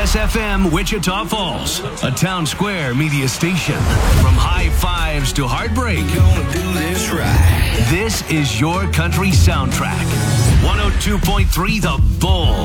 KSFM Wichita Falls, a Town Square media station. From high fives to heartbreak, Gonna do this right. this is your country soundtrack. 102.3 The Bull.